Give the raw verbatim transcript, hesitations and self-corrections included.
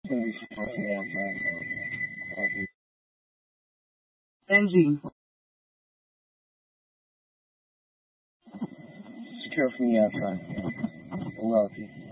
Benji, secure from the outside. I love you.